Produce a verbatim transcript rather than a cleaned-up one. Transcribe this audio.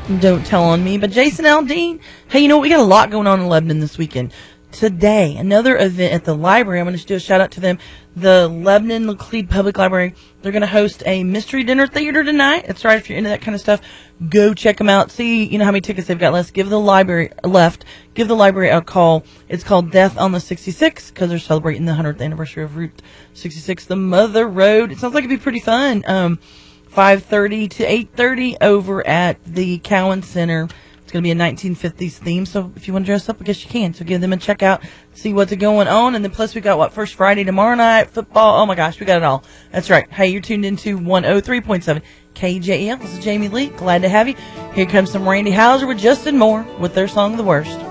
Don't tell on me. But Jason Aldean, hey, you know what? We got a lot going on in Lebanon this weekend. Today, another event at the library. I'm going to do a shout out to them. The Lebanon Laclede Public Library. They're going to host a mystery dinner theater tonight. That's right. If you're into that kind of stuff, go check them out. See, you know, how many tickets they've got left. Give the library left. Give the library a call. It's called Death on the sixty-six because they're celebrating the hundredth anniversary of Route sixty-six, the Mother Road. It sounds like it'd be pretty fun. Um, five thirty to eight thirty over at the Cowan Center. It's going to be a nineteen fifties theme, so if you want to dress up, I guess you can. So give them a check out, see what's going on. And then plus we got, what, First Friday tomorrow night, football. Oh, my gosh, we got it all. That's right. Hey, you're tuned into one oh three point seven K J E L. This is Jamie Lee. Glad to have you. Here comes some Randy Houser with Justin Moore with their song, The Worst.